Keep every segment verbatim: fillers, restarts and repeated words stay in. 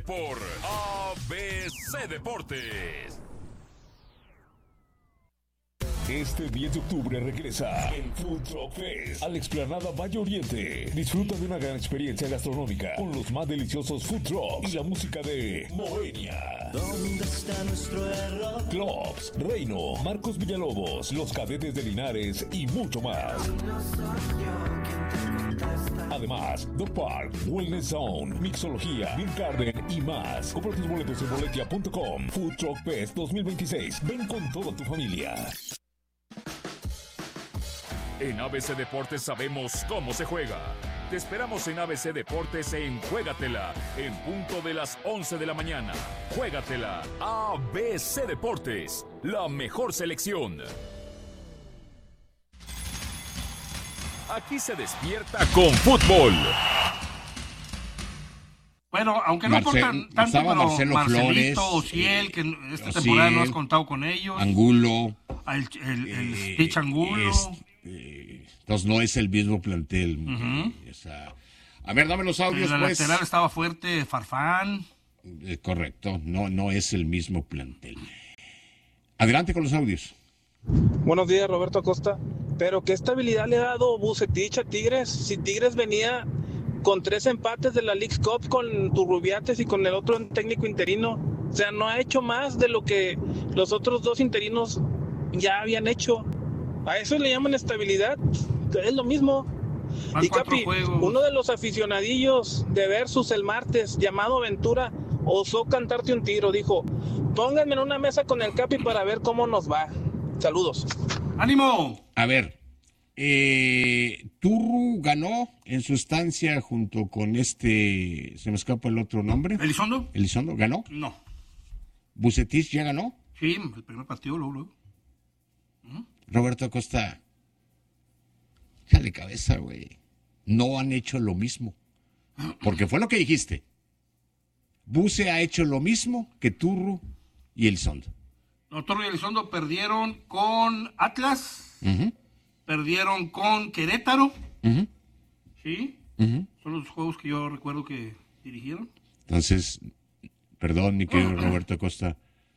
Por A B C Deportes. Este diez de octubre regresa el Food Truck Fest a la explanada Valle Oriente. Disfruta de una gran experiencia gastronómica con los más deliciosos food trucks y la música de Moenia. ¿Dónde está nuestro error? Clubs, Reino, Marcos Villalobos, Los Cadetes de Linares y mucho más. Además, Dog Park, Wellness Zone, Mixología, Beer Garden y más. Compra tus boletos en boletia punto com. Food Truck Fest dos mil veintiséis. Ven con toda tu familia. En A B C Deportes sabemos cómo se juega. Te esperamos en A B C Deportes en Juégatela, en punto de las once de la mañana. Juégatela, A B C Deportes, la mejor selección. Aquí se despierta con fútbol. Bueno, aunque no Marcel, por tan, tanto, pero Marcelo Marcelito, Flores, Ociel, que esta Ociel, temporada no has contado con ellos. Angulo. El, el, el eh, Stitch Angulo. Es, eh, entonces no es el mismo plantel. Uh-huh. O sea, a ver, dame los audios, en la pues. lateral estaba fuerte Farfán. Eh, correcto, no, no es el mismo plantel. Adelante con los audios. Buenos días, Roberto Acosta. Pero ¿qué estabilidad le ha dado Vucetich a Tigres? Si Tigres venía con tres empates de la Leagues Cup con Turrubiates y con el otro técnico interino. O sea, no ha hecho más de lo que los otros dos interinos ya habían hecho. ¿A eso le llaman estabilidad? Es lo mismo. Van Y Capi, juegos. uno de los aficionadillos de Versus el martes, llamado Ventura, osó cantarte un tiro. Dijo, pónganme en una mesa con el Capi para ver cómo nos va. Saludos. ¡Ánimo! A ver, eh, Turru ganó en su estancia junto con este, se me escapa el otro nombre. ¿Elizondo? ¿Elizondo ganó? No. ¿Bucetich ya ganó? Sí, el primer partido, luego, luego. ¿Mm? Roberto Acosta, échale cabeza, güey. No han hecho lo mismo. Porque fue lo que dijiste. Buce ha hecho lo mismo que Turru y Elizondo. No, Turru y Elizondo perdieron con Atlas, uh-huh. perdieron con Querétaro, uh-huh. ¿sí? Uh-huh. Son los juegos que yo recuerdo que dirigieron. Entonces, perdón, mi querido uh-huh. Roberto Acosta,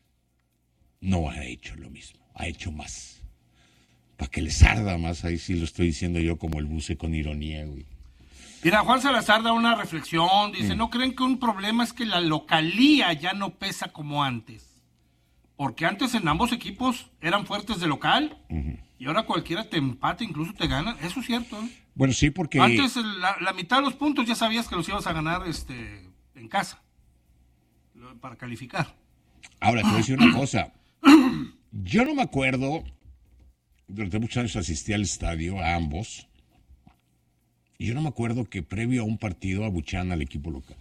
no ha hecho lo mismo, ha hecho más. Para que les arda más, ahí sí lo estoy diciendo yo como el Buce con ironía, güey. Mira, Juan Salazar da una reflexión, dice, mm. ¿no creen que un problema es que la localía ya no pesa como antes? Porque antes en ambos equipos eran fuertes de local uh-huh. y ahora cualquiera te empata, incluso te gana. Eso es cierto, ¿eh? Bueno, sí, porque... Antes la, la mitad de los puntos ya sabías que los ibas a ganar este, en casa para calificar. Ahora, te voy a decir una cosa. Yo no me acuerdo, durante muchos años asistí al estadio, a ambos, y yo no me acuerdo que previo a un partido abuchean al equipo local.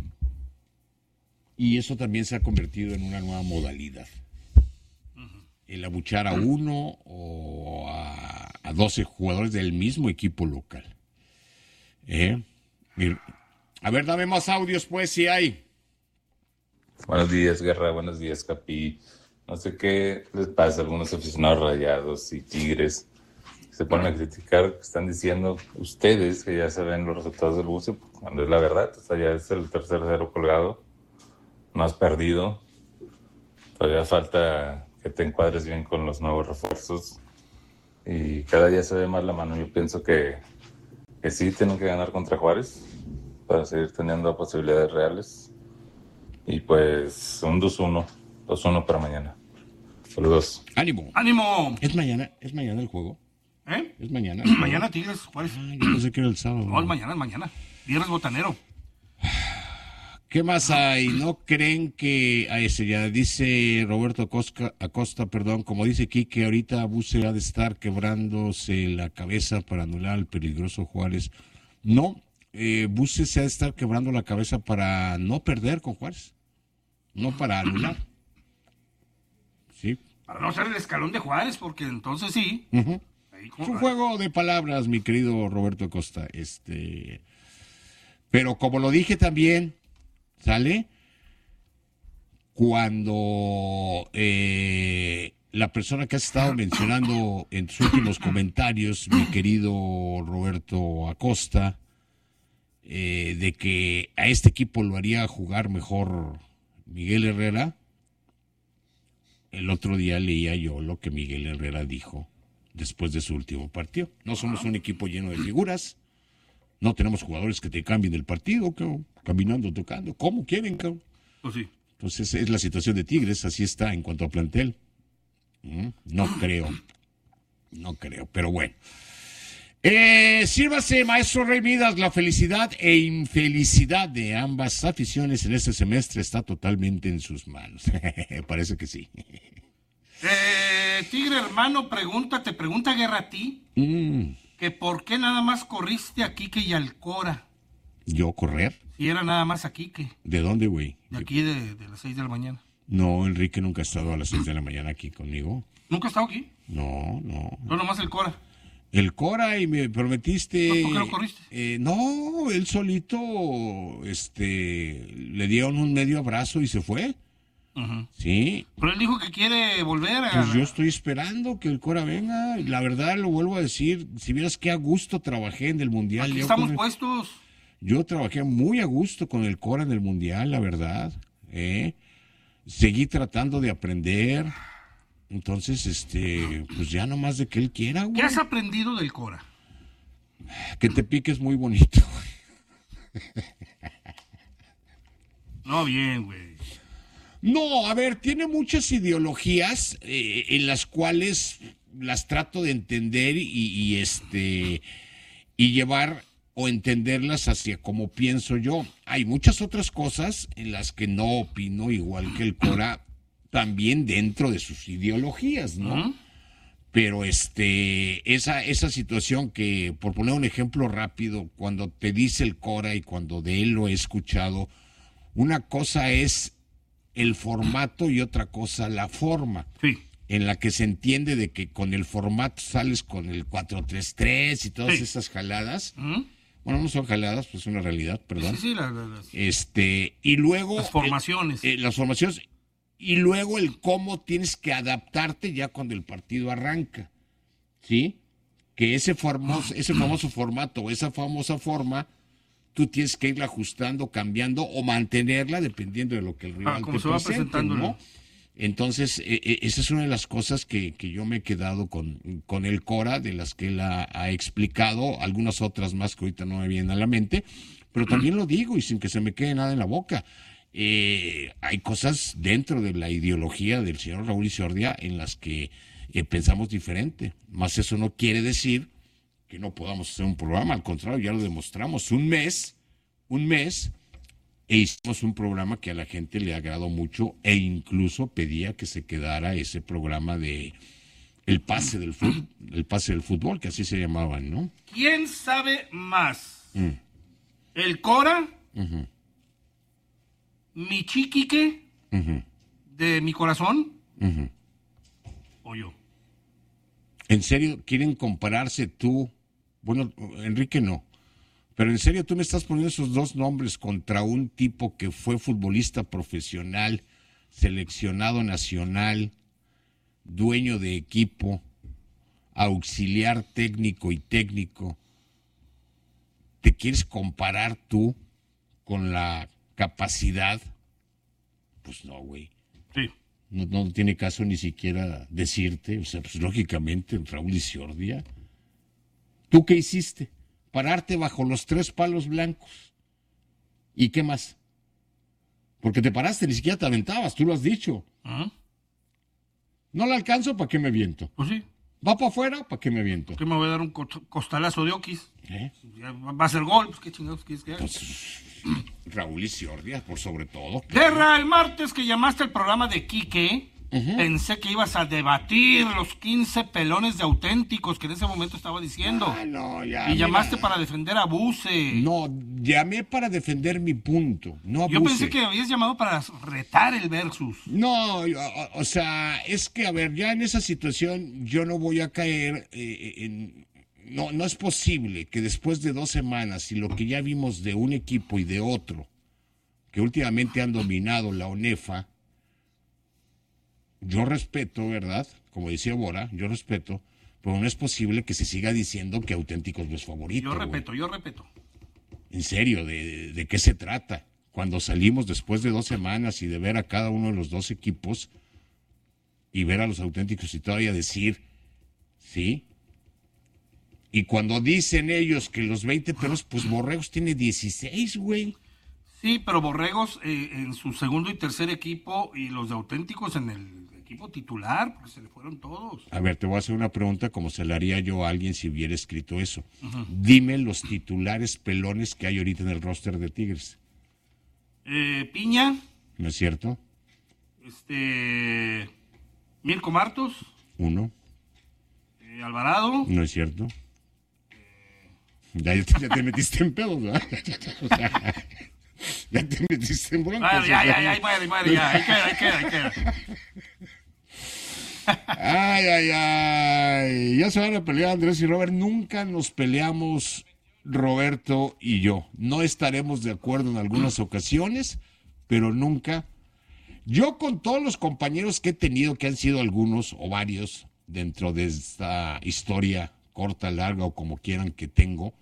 Y eso también se ha convertido en una nueva modalidad. Uh-huh. El abuchar a uno o a, a doce jugadores del mismo equipo local. ¿Eh? A ver, dame más audios, pues, si hay. Buenos días, Guerra. Buenos días, Capi. No sé qué les pasa a algunos aficionados Rayados y Tigres. Se ponen a criticar, están diciendo ustedes que ya se ven los resultados del Buce, cuando es la verdad. O sea, ya es el tercer cero colgado. No has perdido. Todavía falta que te encuadres bien con los nuevos refuerzos. Y cada día se ve más la mano. Yo pienso que, que sí tienen que ganar contra Juárez para seguir teniendo posibilidades reales. Y pues un dos uno. dos uno para mañana. Saludos. ¡Ánimo! ¡Ánimo! ¿Es mañana, ¿Es mañana el juego? ¿Eh? ¿Es mañana? Mañana Tigres, Juárez. Ah, yo pensé que era el sábado. No, es mañana, es mañana. Viernes botanero. ¿Qué más hay? ¿No creen que a ese ya dice Roberto Acosta, Acosta, perdón, como dice Quique, ahorita Buce ha de estar quebrándose la cabeza para anular al peligroso Juárez? No, eh, Buce se ha de estar quebrando la cabeza para no perder con Juárez, no para anular. Sí. Para no ser el escalón de Juárez, porque entonces sí. Uh-huh. Es un juego de palabras, mi querido Roberto Acosta. Este, pero como lo dije también, ¿sale? Cuando eh, la persona que has estado mencionando en tus últimos comentarios, mi querido Roberto Acosta, eh, de que a este equipo lo haría jugar mejor Miguel Herrera, el otro día leía yo lo que Miguel Herrera dijo después de su último partido. No somos un equipo lleno de figuras, no tenemos jugadores que te cambien el partido, cabrón, caminando, tocando, ¿cómo quieren, cabrón? Pues sí. Entonces es la situación de Tigres, así está en cuanto a plantel. ¿Mm? No creo, no creo, pero bueno. Eh, sírvase, maestro Rey Midas, la felicidad e infelicidad de ambas aficiones en este semestre está totalmente en sus manos. Parece que sí. Eh, Tigre hermano, pregunta, te pregunta Guerra a ti, Mm, que por qué nada más corriste a Quique y al Cora, ¿Yo correr? si era nada más a Quique, ¿De dónde, güey? de aquí de, de las seis de la mañana. No, Enrique nunca ha estado a las seis de la mañana aquí conmigo. ¿Nunca ha estado aquí? No, no. No, nomás el Cora. El Cora, y me prometiste... ¿Por qué lo corriste? Eh, no, él solito, este, le dieron un medio abrazo y se fue. Ujú. Sí, Pero él dijo que quiere volver a... pues yo estoy esperando que el Cora venga. La verdad, lo vuelvo a decir, si vieras qué a gusto trabajé en el Mundial. Aquí Yo, estamos con el- puestos. yo trabajé muy a gusto con el Cora en el Mundial, la verdad. ¿eh? Seguí tratando de aprender. Entonces, este, pues ya nomás de que él quiera, güey. ¿Qué has aprendido del Cora? Que te piques muy bonito. No, bien, güey. No, a ver, tiene muchas ideologías eh, en las cuales las trato de entender y, y, este y llevar o entenderlas hacia como pienso yo. Hay muchas otras cosas en las que no opino igual que el Cora, también dentro de sus ideologías, ¿no? Ujú. Pero este, esa, esa situación que, por poner un ejemplo rápido, cuando te dice el Cora y cuando de él lo he escuchado, una cosa es el formato y otra cosa la forma, Sí. en la que se entiende de que con el formato sales con el cuatro tres tres y todas Sí. esas jaladas. Ujú. Bueno, no son jaladas, pues es una realidad, perdón. Sí, sí, la- la- las, Este, y luego... las formaciones. eh, eh, las formaciones, y luego el cómo tienes que adaptarte ya cuando el partido arranca, ¿sí? Que ese famoso, ese famoso formato, esa famosa forma, tú tienes que irla ajustando, cambiando o mantenerla dependiendo de lo que el rival Ah, como te se va presente, presentando, ¿no? ¿no? Entonces, eh, eh, esa es una de las cosas que, que yo me he quedado con, con el Cora, de las que él ha, ha explicado, algunas otras más que ahorita no me vienen a la mente, pero también lo digo y sin que se me quede nada en la boca. Eh, hay cosas dentro de la ideología del señor Raúl Isordia en las que eh, pensamos diferente, más eso no quiere decir que no podamos hacer un programa, al contrario, ya lo demostramos, un mes, un mes, e hicimos un programa que a la gente le agradó mucho e incluso pedía que se quedara ese programa de el pase del fútbol, el pase del fútbol, que así se llamaban, ¿no? ¿Quién sabe más? Mm. ¿El Cora? Ujú, ¿Mi chiquique ujú, de mi corazón? ujú. ¿O yo? ¿En serio quieren compararse tú? Bueno, Enrique no. Pero en serio tú me estás poniendo esos dos nombres contra un tipo que fue futbolista profesional, seleccionado nacional, dueño de equipo, auxiliar técnico y técnico. ¿Te quieres comparar tú con la capacidad? Pues no, güey. Sí. No, no tiene caso ni siquiera decirte, o sea, pues lógicamente, Raúl Isordia. ¿Tú qué hiciste? Pararte bajo los tres palos blancos. ¿Y qué más? Porque te paraste, ni siquiera te aventabas, tú lo has dicho. Ajá. No la alcanzo, ¿para qué me viento? Pues sí. Va para afuera, ¿para qué me viento? ¿Qué me voy a dar un co- costalazo de Oquis? ¿Eh? Ya va a ser gol, pues qué chingados quieres que haga. Pues, Raúl Isordia, por sobre todo. Guerra, el martes que llamaste al programa de Quique, pensé que ibas a debatir los quince pelones de auténticos que en ese momento estaba diciendo. Ah, no, ya, y mira. llamaste para defender a Buse. No, llamé para defender mi punto, no Yo abuse. pensé que habías llamado para retar el versus. No, o, o sea, es que, a ver, ya en esa situación yo no voy a caer eh, en... No, no es posible que después de dos semanas y lo que ya vimos de un equipo y de otro, que últimamente han dominado la ONEFA, yo respeto, ¿verdad? Como decía Bora, yo respeto, pero no es posible que se siga diciendo que Auténticos no es favorito. Yo güey. respeto, yo respeto. En serio, ¿de, de qué se trata? Cuando salimos después de dos semanas y de ver a cada uno de los dos equipos y ver a los auténticos y todavía decir, ¿sí? Y cuando dicen ellos que los veinte perros, pues Borregos tiene dieciséis, güey. Sí, pero Borregos eh, en su segundo y tercer equipo y los de auténticos en el equipo titular, pues se le fueron todos. A ver, te voy a hacer una pregunta como se la haría yo a alguien si hubiera escrito eso. Uh-huh. Dime los titulares pelones que hay ahorita en el roster de Tigres. Eh, Piña. ¿No es cierto? Este... Mirko Martos. Uno. Eh, Alvarado. ¿No es cierto? Ya, ya, te, ya te metiste en pedos, ¿verdad? O sea, ya te metiste en broncos. Vale, ya, ya, ya, muere, muere, ya, ahí queda, ahí queda, ahí queda. Ay, ay, ay. Ya se van a pelear Andrés y Robert. Nunca nos peleamos Roberto y yo. No estaremos de acuerdo en algunas ocasiones, pero nunca. Yo con todos los compañeros que he tenido, que han sido algunos o varios dentro de esta historia corta, larga o como quieran que tengo,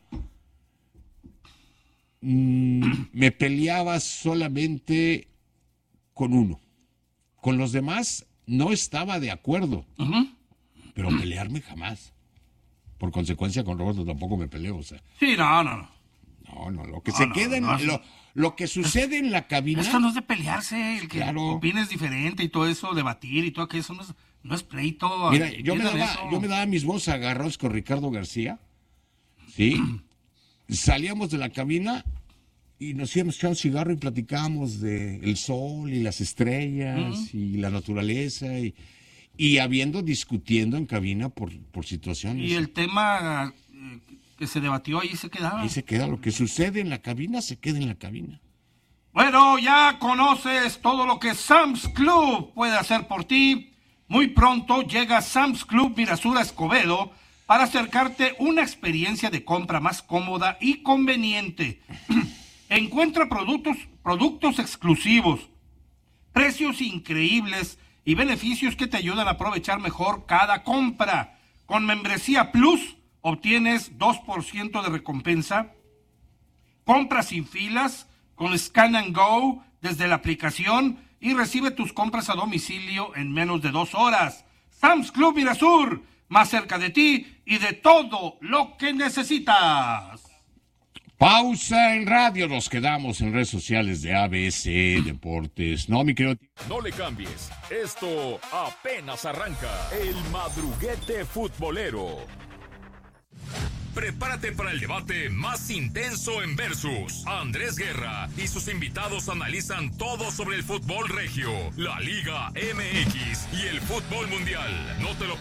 mmm, me peleaba solamente con uno. Con los demás no estaba de acuerdo, uh-huh. pero pelearme jamás. Por consecuencia, con Roberto tampoco me peleo, o sea. Sí, no, no, no. No, no, lo que no, se no, queda en... No, lo, lo que sucede en la cabina... Esto no es de pelearse, el que claro. opines diferente y todo eso, debatir y todo aquello, eso no es, no es pleito. Mira, yo me, daba, yo me daba mis voces agarrados con Ricardo García, ¿sí? Salíamos de la cabina y nos íbamos a echar un cigarro y platicábamos de el sol y las estrellas uh-huh. y la naturaleza y, y habiendo, discutiendo en cabina por, por situaciones. Y el tema eh, que se debatió ahí se quedaba. Ahí se queda, lo que sucede en la cabina se queda en la cabina. Bueno, ya conoces todo lo que Sam's Club puede hacer por ti. Muy pronto llega Sam's Club Mirasura Escobedo para acercarte una experiencia de compra más cómoda y conveniente. Encuentra productos, productos exclusivos, precios increíbles y beneficios que te ayudan a aprovechar mejor cada compra. Con Membresía Plus obtienes dos por ciento de recompensa, compra sin filas, con Scan and Go desde la aplicación y recibe tus compras a domicilio en menos de dos horas. Sam's Club Mirasur, más cerca de ti y de todo lo que necesitas. Pausa en radio, nos quedamos en redes sociales de A B C Deportes. No, mi querido. No le cambies, esto apenas arranca. El madruguete futbolero. Prepárate para el debate más intenso en Versus. Andrés Guerra y sus invitados analizan todo sobre el fútbol regio, la Liga M X y el fútbol mundial. No te lo